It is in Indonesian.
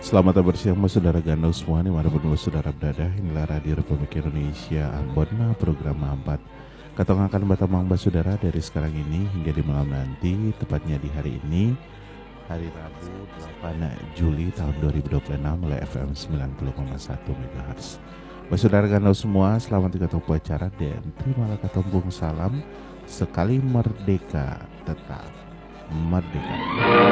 Selamat bersiang mas saudara gandau semua nih mana pun saudara berada. Inilah Radio Republik Indonesia Ambon program 4. Katong akan bertemu mbak saudara dari sekarang ini hingga di malam nanti. Tepatnya di hari ini hari Rabu 8 Juli tahun 2026 oleh FM 90,1 MHz. Mbak saudara gandau semua selamat dikatakan acara dan terimalah katombung salam sekali merdeka tetap merdeka.